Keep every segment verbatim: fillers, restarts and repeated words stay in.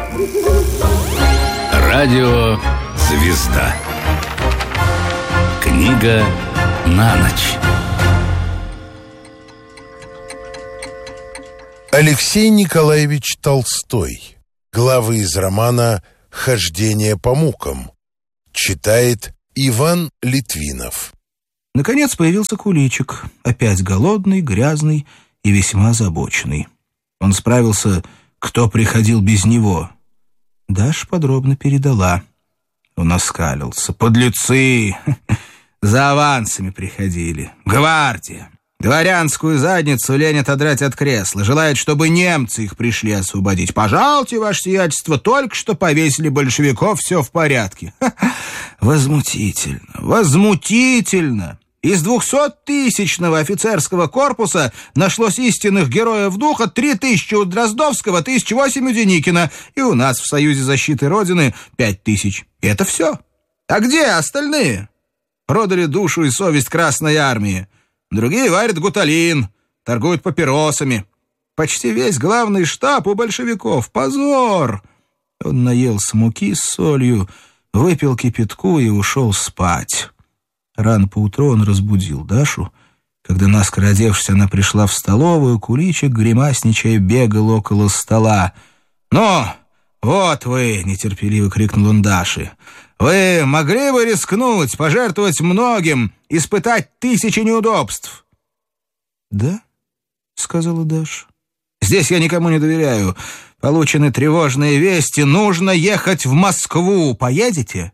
Радио «Звезда». Книга на ночь. Алексей Николаевич Толстой. Главы из романа «Хождение по мукам». Читает Иван Литвинов. Наконец появился Куличик, опять голодный, грязный и весьма озабоченный. Он справился, кто приходил без него. Даша подробно передала. Он оскалился. «Подлецы! За авансами приходили. Гвардия! Дворянскую задницу лень отодрать от кресла. Желает, чтобы немцы их пришли освободить. Пожалуйте, ваше сиятельство, только что повесили большевиков, все в порядке». Возмутительно, возмутительно! Из двухсоттысячного офицерского корпуса нашлось истинных героев духа три тысячи у Дроздовского, тысяча восемь у Деникина, и у нас в Союзе защиты Родины пять тысяч. И это все. А где остальные? Продали душу и совесть Красной Армии. Другие варят гуталин, торгуют папиросами. Почти весь главный штаб у большевиков. Позор! Он наелся муки с солью, выпил кипятку и ушел спать. Рано поутру он разбудил Дашу. Когда наскоро одевшись, она пришла в столовую, Куличик, гримасничая, бегал около стола. «Ну, вот вы!» — нетерпеливо крикнул он Даше. «Вы могли бы рискнуть, пожертвовать многим, испытать тысячи неудобств?» «Да», — сказала Даша. «Здесь я никому не доверяю. Получены тревожные вести. Нужно ехать в Москву. Поедете?»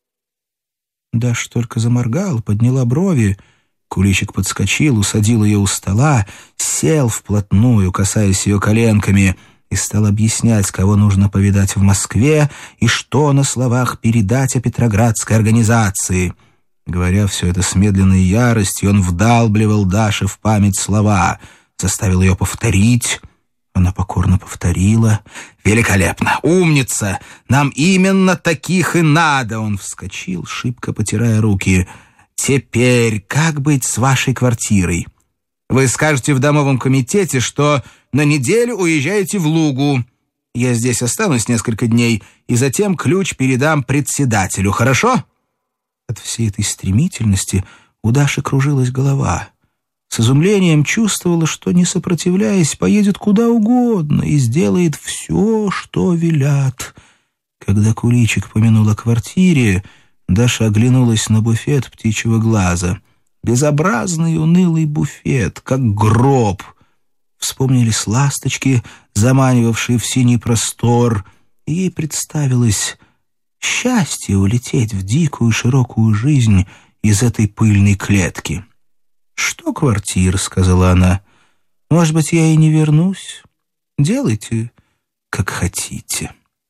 Даша только заморгала, подняла брови. Куличик подскочил, усадил ее у стола, сел вплотную, касаясь ее коленками, и стал объяснять, кого нужно повидать в Москве и что на словах передать о Петроградской организации. Говоря все это с медленной яростью, он вдалбливал Даше в память слова, заставил ее повторить. Она покорно повторила. «Великолепно! Умница! Нам именно таких и надо!» Он вскочил, шибко потирая руки. «Теперь как быть с вашей квартирой? Вы скажете в домовом комитете, что на неделю уезжаете в Лугу. Я здесь останусь несколько дней, и затем ключ передам председателю. Хорошо?» От всей этой стремительности у Даши кружилась голова. С изумлением чувствовала, что, не сопротивляясь, поедет куда угодно и сделает все, что велят. Когда Куличик помянул о квартире, Даша оглянулась на буфет птичьего глаза. Безобразный унылый буфет, как гроб. Вспомнились ласточки, заманивавшие в синий простор, и ей представилось счастье улететь в дикую широкую жизнь из этой пыльной клетки. «Что квартира?» — сказала она. «Может быть, я и не вернусь. Делайте, как хотите».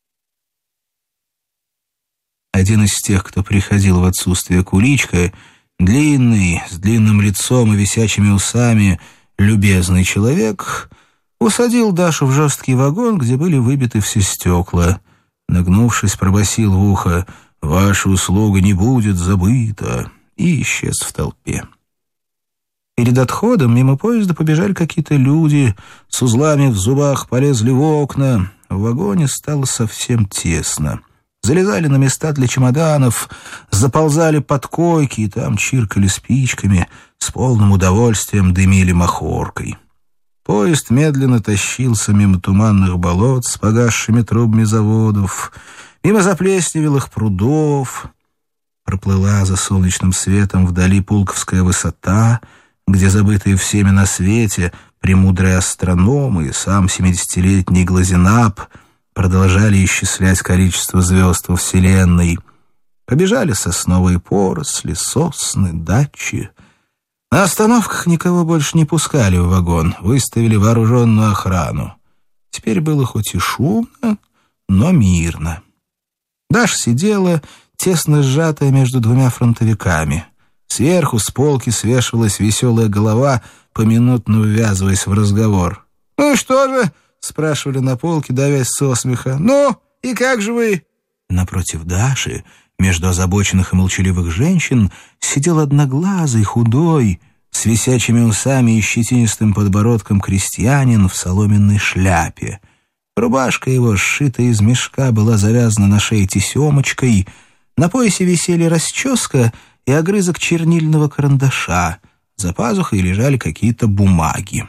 Один из тех, кто приходил в отсутствие Куличка, длинный, с длинным лицом и висячими усами, любезный человек, усадил Дашу в жесткий вагон, где были выбиты все стекла. Нагнувшись, пробасил в ухо: «Ваша услуга не будет забыта», и исчез в толпе. Перед отходом мимо поезда побежали какие-то люди, с узлами в зубах полезли в окна. В вагоне стало совсем тесно. Залезали на места для чемоданов, заползали под койки и там чиркали спичками, с полным удовольствием дымили махоркой. Поезд медленно тащился мимо туманных болот с погасшими трубами заводов, мимо заплесневелых прудов. Проплыла за солнечным светом вдали Пулковская высота, где забытые всеми на свете премудрые астрономы и сам семидесятилетний Глазенап продолжали исчислять количество звезд во Вселенной. Побежали сосновые поросли, сосны, дачи. На остановках никого больше не пускали в вагон, выставили вооруженную охрану. Теперь было хоть и шумно, но мирно. Даша сидела, тесно сжатая между двумя фронтовиками. Сверху с полки свешивалась веселая голова, поминутно ввязываясь в разговор. «Ну и что же?» — спрашивали на полке, давясь со смеха. «Ну, и как же вы?» Напротив Даши, между озабоченных и молчаливых женщин, сидел одноглазый, худой, с висячими усами и щетинистым подбородком крестьянин в соломенной шляпе. Рубашка его, сшитая из мешка, была завязана на шее тесемочкой, на поясе висели расческа и огрызок чернильного карандаша, за пазухой лежали какие-то бумаги.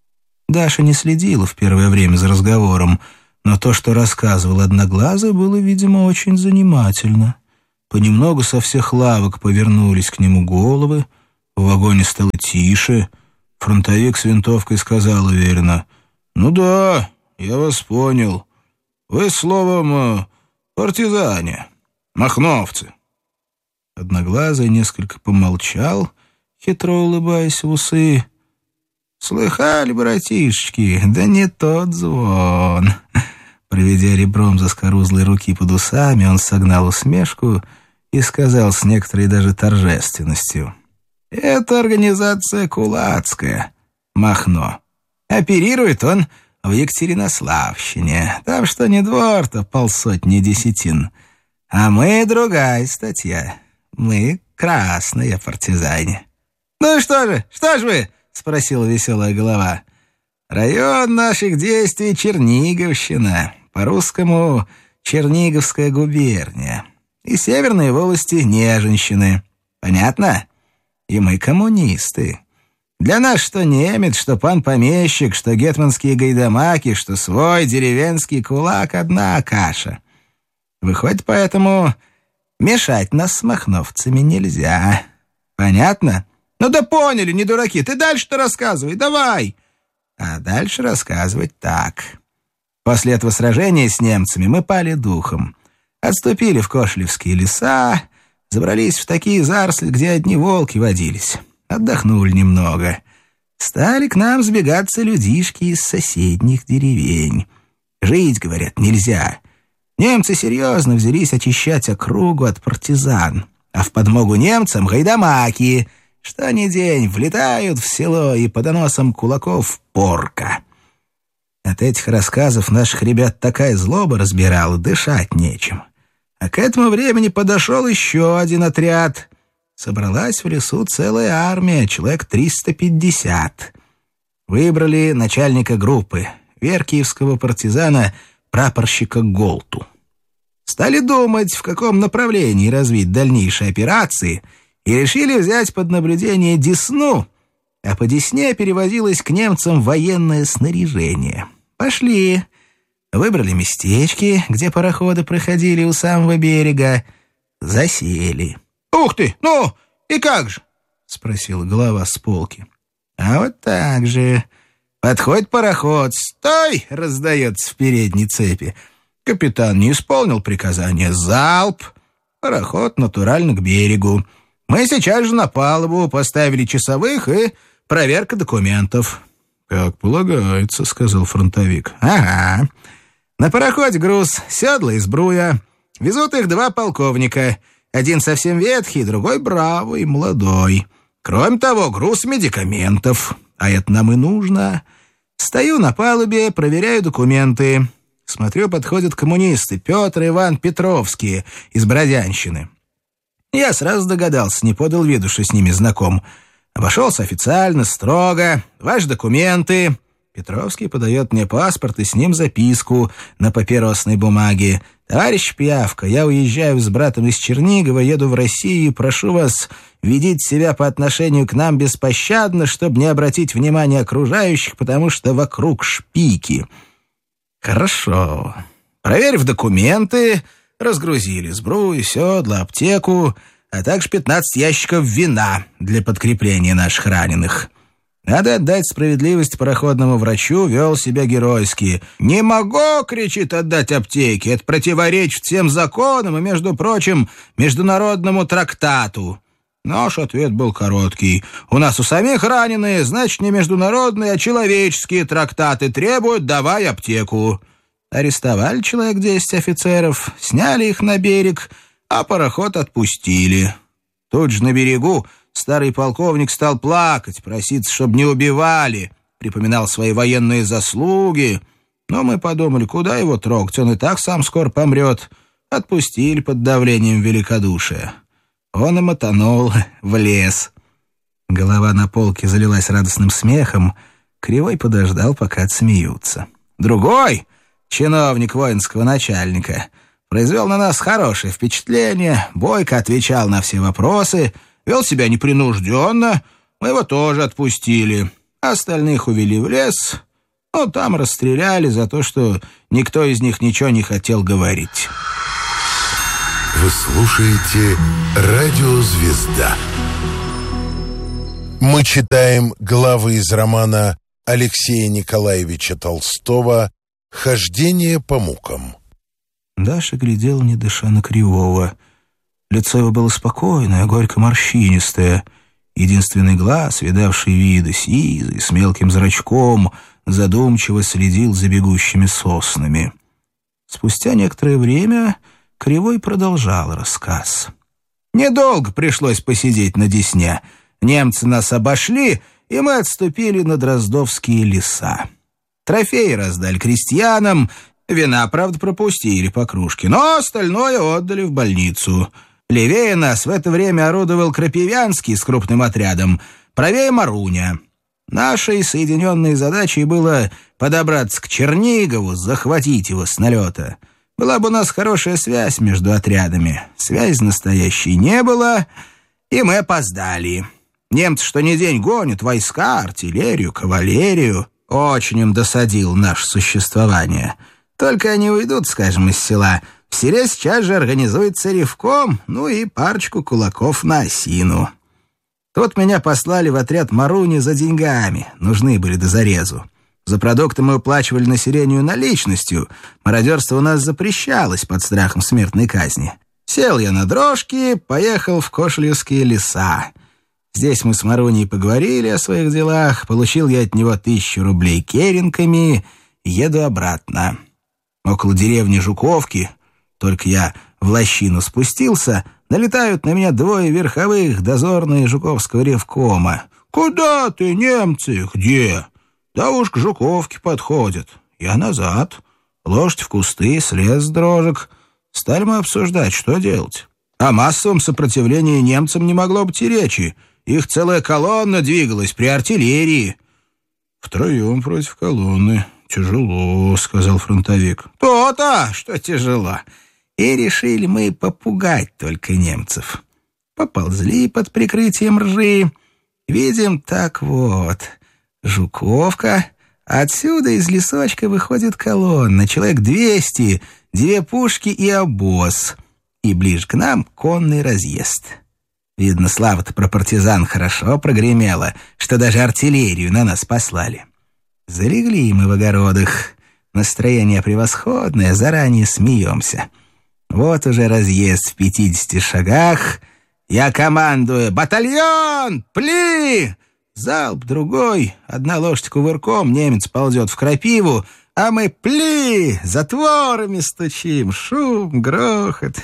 Даша не следила в первое время за разговором, но то, что рассказывал Одноглазый, было, видимо, очень занимательно. Понемногу со всех лавок повернулись к нему головы, в вагоне стало тише. Фронтовик с винтовкой сказал уверенно: «Ну да, я вас понял. Вы, словом, партизане, махновцы». Одноглазый несколько помолчал, хитро улыбаясь в усы. «Слыхали, братишечки, да не тот звон». Проведя ребром заскорузлой руки под усами, он согнал усмешку и сказал с некоторой даже торжественностью: «Это организация кулацкая, Махно. Оперирует он в Екатеринославщине. Там что не двор, то полсотни десятин. А мы другая статья. Мы красные партизане». «Ну что же, что же вы?» — спросила веселая голова. «Район наших действий Черниговщина. По-русскому Черниговская губерния. И северные волости Нежинщины. Понятно? И мы коммунисты. Для нас что немец, что пан-помещик, что гетманские гайдамаки, что свой деревенский кулак — одна каша. Выходит, поэтому мешать нас с махновцами нельзя. Понятно? Ну да поняли, не дураки. Ты дальше-то рассказывай, давай!» А дальше рассказывать так. После этого сражения с немцами мы пали духом. Отступили в Кошлевские леса, забрались в такие заросли, где одни волки водились. Отдохнули немного. Стали к нам сбегаться людишки из соседних деревень. Жить, говорят, нельзя. Немцы серьезно взялись очищать округу от партизан. А в подмогу немцам гайдамаки, что ни день влетают в село, и по доносам кулаков порка. От этих рассказов наших ребят такая злоба разбирала, дышать нечем. А к этому времени подошел еще один отряд. Собралась в лесу целая армия, человек триста пятьдесят. Выбрали начальника группы, веркиевского партизана, прапорщика Голту. Стали думать, в каком направлении развить дальнейшие операции, и решили взять под наблюдение Десну, а по Десне перевозилось к немцам военное снаряжение. Пошли. Выбрали местечки, где пароходы проходили у самого берега. Засели. «Ух ты! Ну, и как же?» — спросила голова с полки. «А вот так же. Подходит пароход. Стой!» — раздается в передней цепи. Капитан не исполнил приказания. Залп. Пароход натурально к берегу. Мы сейчас же на палубу поставили часовых, и проверка документов». «Как полагается», — сказал фронтовик. «Ага. На пароходе груз, седла и сбруя. Везут их два полковника. Один совсем ветхий, другой бравый, молодой. Кроме того, груз медикаментов. А это нам и нужно. Стою на палубе, проверяю документы. Смотрю, подходят коммунисты Петр и Иван Петровские из Бродянщины. Я сразу догадался, не подал виду, что с ними знаком. Обошелся официально, строго. Ваши документы. Петровский подает мне паспорт и с ним записку на папиросной бумаге. «Товарищ Пиявка, я уезжаю с братом из Чернигова, еду в Россию и прошу вас ведите себя по отношению к нам беспощадно, чтобы не обратить внимание окружающих, потому что вокруг шпики». Хорошо. Проверив документы, разгрузили сбрую, седла, аптеку, а также пятнадцать ящиков вина для подкрепления наших раненых. Надо отдать справедливость пароходному врачу, вел себя геройски. «Не могу, — кричит, — отдать аптеки. Это противоречит всем законам и, между прочим, международному трактату». Наш ответ был короткий. «У нас у самих раненые, значит, не международные, а человеческие трактаты требуют, давай аптеку». Арестовали человек десять офицеров, сняли их на берег, а пароход отпустили. Тут же на берегу старый полковник стал плакать, проситься, чтобы не убивали, припоминал свои военные заслуги. Но мы подумали, куда его трогать, он и так сам скоро помрет. Отпустили под давлением великодушия. Он и мотанул в лес. Голова на полке залилась радостным смехом. Кривой подождал, пока отсмеются. Другой, чиновник воинского начальника. Произвел на нас хорошее впечатление, бойко отвечал на все вопросы, вел себя непринужденно. Мы его тоже отпустили. Остальных увели в лес, но там расстреляли за то, что никто из них ничего не хотел говорить. Вы слушаете «Радио Звезда». Мы читаем главы из романа Алексея Николаевича Толстого «Хождение по мукам». Даша глядела, не дыша, на Кривого. Лицо его было спокойное, горько-морщинистое. Единственный глаз, видавший виды, сизый, с мелким зрачком, задумчиво следил за бегущими соснами. Спустя некоторое время Кривой продолжал рассказ. «Недолго пришлось посидеть на Десне. Немцы нас обошли, и мы отступили на Дроздовские леса. Трофеи раздали крестьянам, вина, правда, пропустили по кружке, но остальное отдали в больницу. Левее нас в это время орудовал Крапивянский с крупным отрядом, правее Маруня. Нашей соединенной задачей было подобраться к Чернигову, захватить его с налета. Была бы у нас хорошая связь между отрядами. Связи настоящей не было, и мы опоздали. Немцы что ни день гонят войска, артиллерию, кавалерию. Очень им досадил наше существование. Только они уйдут, скажем, из села, в селе сейчас же организуется ревком, ну и парочку кулаков на осину. Тут меня послали в отряд Маруни за деньгами, нужны были до зарезу. За продукты мы уплачивали населению наличностью, мародерство у нас запрещалось под страхом смертной казни. Сел я на дрожки, поехал в Кошелевские леса. Здесь мы с Маруней поговорили о своих делах, получил я от него тысячу рублей керенками, еду обратно. Около деревни Жуковки, только я в лощину спустился, налетают на меня двое верховых дозорные Жуковского ревкома. «Куда ты, немцы? Где?» «Да уж к Жуковке подходят». Я назад. Лошадь в кусты, слез с дрожек. Стали мы обсуждать, что делать. О массовом сопротивлении немцам не могло быть и речи. Их целая колонна двигалась при артиллерии. «Втроем против колонны. Тяжело», — сказал фронтовик. «То-то, что тяжело». И решили мы попугать только немцев. Поползли под прикрытием ржи. Видим, так вот, Жуковка. Отсюда из лесочка выходит колонна. Человек двести, две пушки и обоз. И ближе к нам конный разъезд. Видно, слава-то про партизан хорошо прогремела, что даже артиллерию на нас послали. Залегли мы в огородах. Настроение превосходное, заранее смеемся. Вот уже разъезд в пятидесяти шагах. Я командую: «Батальон! Пли!» Залп другой, одна лошадь кувырком, немец ползет в крапиву, а мы пли, затворами стучим, шум, грохот.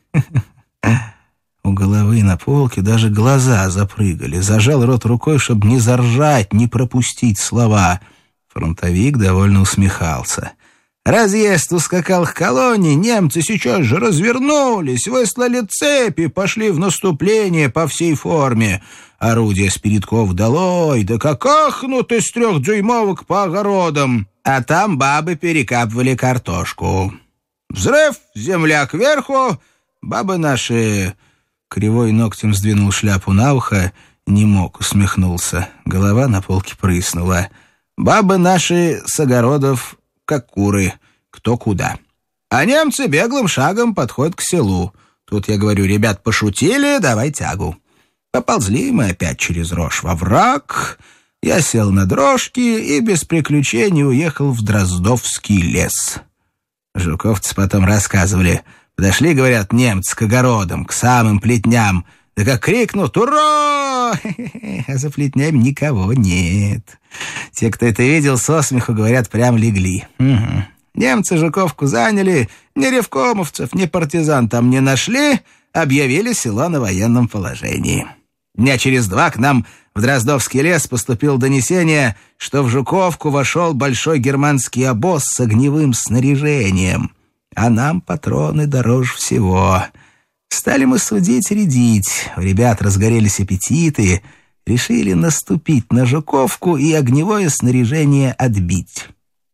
У головы на полке даже глаза запрыгали. Зажал рот рукой, чтобы не заржать, не пропустить слова. Фронтовик довольно усмехался. Разъезд ускакал к колонне, немцы сейчас же развернулись, выслали цепи, пошли в наступление по всей форме. Орудия с передков долой, да как ахнут из трехдюймовок по огородам. А там бабы перекапывали картошку. Взрыв, земля кверху, бабы наши... Кривой ногтем сдвинул шляпу на ухо, не мог, усмехнулся. Голова на полке прыснула. Бабы наши с огородов, как куры, кто куда. А немцы беглым шагом подходят к селу. Тут я говорю: ребят, пошутили, давай тягу. Поползли мы опять через рожь во враг. Я сел на дрожки и без приключений уехал в Дроздовский лес. Жуковцы потом рассказывали. Подошли, говорят, немцы к огородам, к самым плетням. Да как крикнут: «Ура!» А за плетнями никого нет. Те, кто это видел, со смеху, говорят, прям легли. Угу. Немцы Жуковку заняли, ни ревкомовцев, ни партизан там не нашли, объявили село на военном положении. Дня через два к нам в Дроздовский лес поступило донесение, что в Жуковку вошел большой германский обоз с огневым снаряжением. А нам патроны дороже всего. Стали мы судить-рядить. У ребят разгорелись аппетиты. Решили наступить на Жуковку и огневое снаряжение отбить.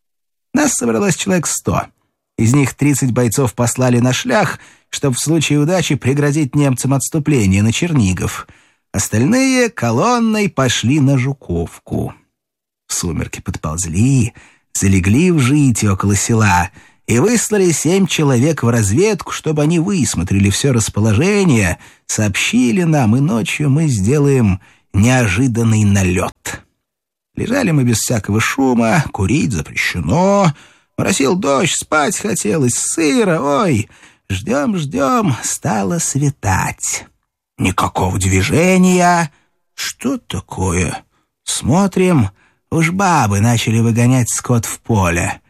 Нас собралось человек сто. Из них тридцать бойцов послали на шлях, чтобы в случае удачи преградить немцам отступление на Чернигов. Остальные колонной пошли на Жуковку. В сумерки подползли, залегли в житье около села и выслали семь человек в разведку, чтобы они высмотрели все расположение, сообщили нам, и ночью мы сделаем неожиданный налет. Лежали мы без всякого шума, курить запрещено, моросил дождь, спать хотелось, сыро, ой, ждем-ждем, стало светать. Никакого движения. Что такое? Смотрим, уж бабы начали выгонять скот в поле.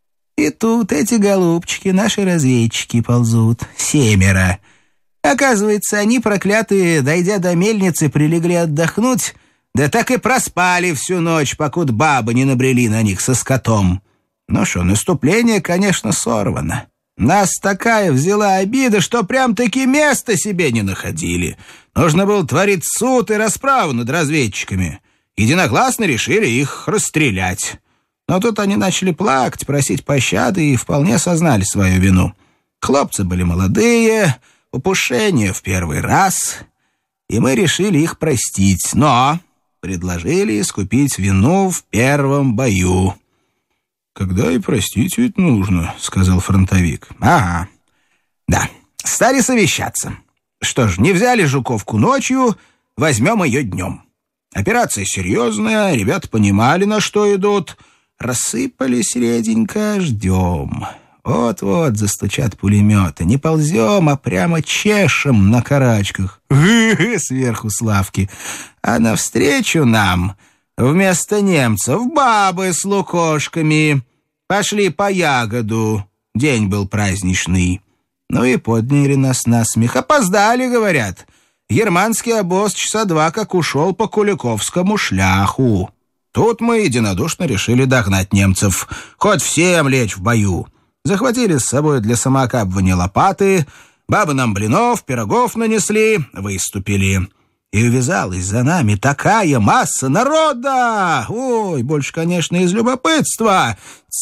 И тут эти голубчики, наши разведчики, ползут, семеро. Оказывается, они, проклятые, дойдя до мельницы, прилегли отдохнуть, да так и проспали всю ночь, покуда бабы не набрели на них со скотом. Ну что, наступление, конечно, сорвано. Нас такая взяла обида, что прям-таки места себе не находили. Нужно было творить суд и расправу над разведчиками. Единогласно решили их расстрелять. Но тут они начали плакать, просить пощады и вполне сознали свою вину. Хлопцы были молодые, упушение в первый раз, и мы решили их простить, но предложили искупить вину в первом бою. «Когда и простить ведь нужно», — сказал фронтовик. «Ага, да, стали совещаться. Что ж, не взяли Жуковку ночью, возьмем ее днем. Операция серьезная, ребята понимали, на что идут. Рассыпались реденько, ждем. Вот-вот застучат пулеметы. Не ползем, а прямо чешем на карачках. Сверху с лавки. А навстречу нам вместо немцев бабы с лукошками. Пошли по ягоду. День был праздничный. Ну и подняли нас на смех. Опоздали, говорят. Германский обоз часа два как ушел по Куликовскому шляху. Тут мы единодушно решили догнать немцев. Хоть всем лечь в бою. Захватили с собой для самоокапывания лопаты. Бабы нам блинов, пирогов нанесли. Выступили. И увязалась за нами такая масса народа! Ой, больше, конечно, из любопытства.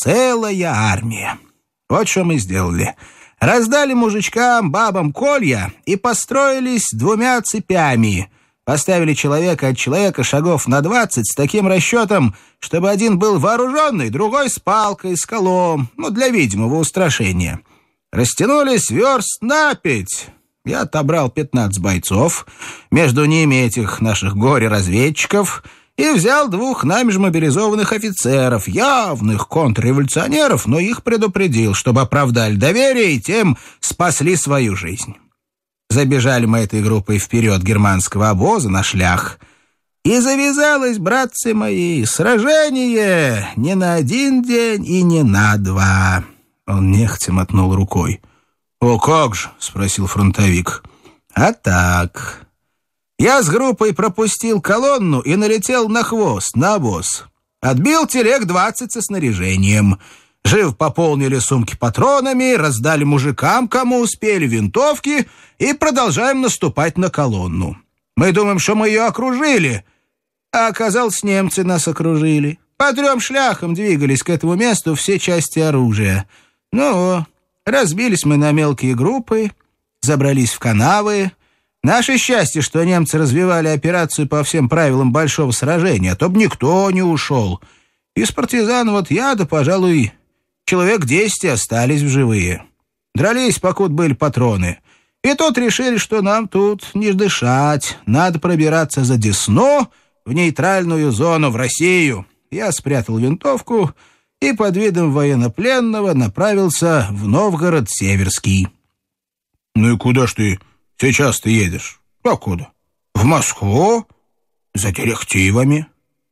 Целая армия. Вот что мы сделали. Раздали мужичкам, бабам колья и построились двумя цепями. Поставили человека от человека шагов на двадцать с таким расчетом, чтобы один был вооруженный, другой с палкой, с колом, ну, для видимого устрашения. Растянулись верст на пять. Я отобрал пятнадцать бойцов, между ними этих наших горе-разведчиков, и взял двух нами же мобилизованных офицеров, явных контрреволюционеров, но их предупредил, чтобы оправдали доверие и тем спасли свою жизнь. Забежали мы этой группой вперед германского обоза на шлях, и завязалось, братцы мои, сражение не на один день и не на два. Он нехотя мотнул рукой. «О, как же?» — спросил фронтовик. «А так. Я с группой пропустил колонну и налетел на хвост, на обоз. Отбил телег двадцать со снаряжением. Жив пополнили сумки патронами, раздали мужикам, кому успели, винтовки, и продолжаем наступать на колонну. Мы думаем, что мы ее окружили, а оказалось, немцы нас окружили. По трем шляхам двигались к этому месту все части оружия. Ну, разбились мы на мелкие группы, забрались в канавы. Наше счастье, что немцы развивали операцию по всем правилам большого сражения, а то бы никто не ушел. Из партизан вот я, да, пожалуй, человек десять остались в живые. Дрались, покуда были патроны. И тут решили, что нам тут не дышать. Надо пробираться за Десну в нейтральную зону, в Россию. Я спрятал винтовку и под видом военнопленного направился в Новгород-Северский. «Ну и куда ж ты сейчас-то едешь?» «А куда?» «В Москву? За директивами».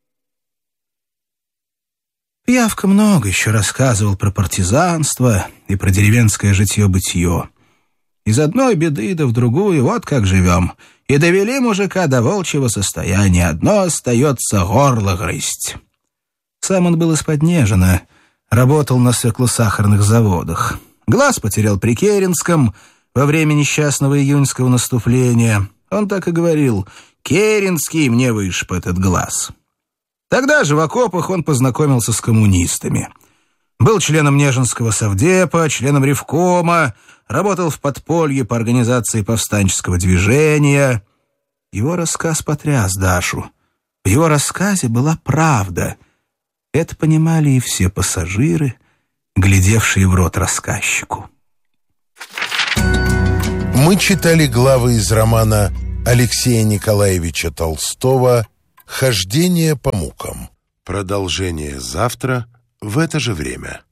Пиявка много еще рассказывал про партизанство и про деревенское житье-бытие. Из одной беды да в другую, вот как живем. И довели мужика до волчьего состояния. Одно остается — горло грызть. Сам он был из Поднежина, работал на свеклосахарных заводах. Глаз потерял при Керенском во время несчастного июньского наступления. Он так и говорил: «Керенский мне вышиб этот глаз». Тогда же в окопах он познакомился с коммунистами. Был членом Нежинского совдепа, членом ревкома, работал в подполье по организации повстанческого движения. Его рассказ потряс Дашу. В его рассказе была правда. Это понимали и все пассажиры, глядевшие в рот рассказчику. Мы читали главы из романа Алексея Николаевича Толстого «Хождение по мукам». Продолжение завтра в это же время.